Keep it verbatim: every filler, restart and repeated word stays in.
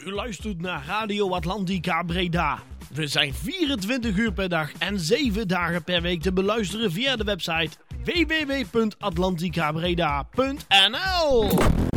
U luistert naar Radio Atlantica Breda. We zijn vierentwintig uur per dag en zeven dagen per week te beluisteren via de website w w w punt atlantica breda punt n l.